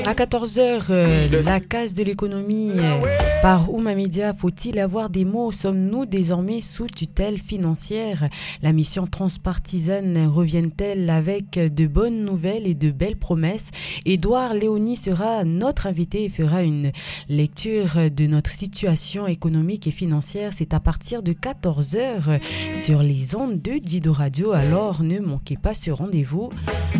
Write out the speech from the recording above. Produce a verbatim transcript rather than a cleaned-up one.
À quatorze heures, euh, la case de l'économie euh, par Ouma Media. Faut-il avoir des mots? Sommes-nous désormais sous tutelle financière? La mission transpartisane revienne-t-elle avec de bonnes nouvelles et de belles promesses? Édouard Léoni sera notre invité et fera une lecture de notre situation économique et financière. C'est à partir de quatorze heures sur les ondes de Dido Radio. Alors ne manquez pas ce rendez-vous.